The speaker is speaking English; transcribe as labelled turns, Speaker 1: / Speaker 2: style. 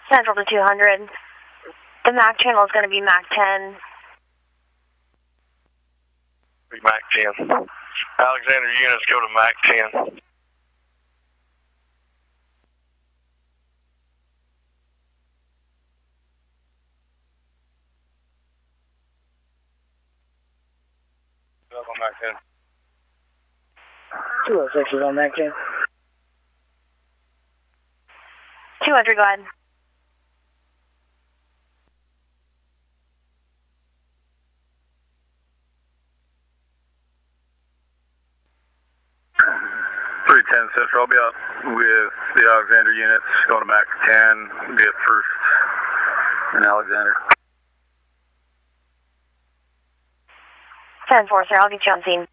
Speaker 1: Central to 200. The MAC channel is going to be MAC 10.
Speaker 2: MAC 10. Alexander units go to MAC 10. On MAC 10.
Speaker 3: 206 is on MAC 10.
Speaker 1: 200, go ahead.
Speaker 2: Central, I'll be out with the Alexander units going to MAC 10, be at first in Alexander.
Speaker 1: 10-4, sir, I'll get you on scene.